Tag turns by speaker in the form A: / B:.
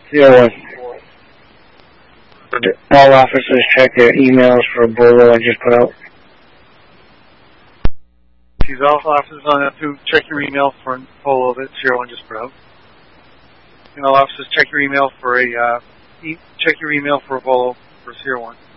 A: 01. All officers check their emails for a bolo I just put out.
B: These all officers on that to check your email for a bolo that 01 just put out. And all officers check your email for a bolo for 01.